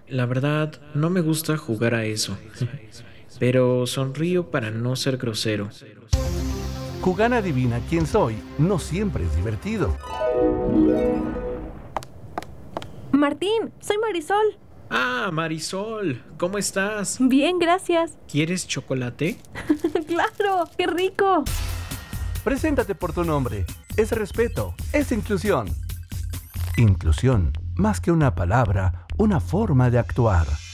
La verdad, no me gusta jugar a eso, pero sonrío para no ser grosero. Jugar Adivina quién soy no siempre es divertido. Martín, soy Marisol. Ah, Marisol, ¿cómo estás? Bien, gracias. ¿Quieres chocolate? ¡Claro! ¡Qué rico! Preséntate por tu nombre. Es respeto, es inclusión. Inclusión, más que una palabra, una forma de actuar.